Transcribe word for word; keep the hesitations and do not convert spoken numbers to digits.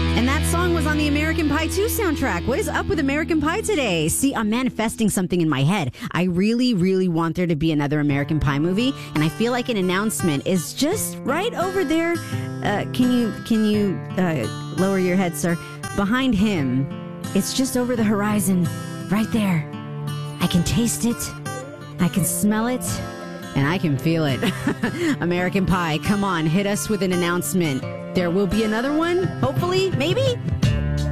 And that song was on the American Pie two soundtrack. What is up with American Pie today? See, I'm manifesting something in my head. I really, really want there to be another American Pie movie, and I feel like an announcement is just right over there. Uh, can you can you uh, lower your head, sir? Behind him. It's just over the horizon, right there. I can taste it, I can smell it, and I can feel it. American Pie, come on, hit us with an announcement. There will be another one, hopefully, maybe?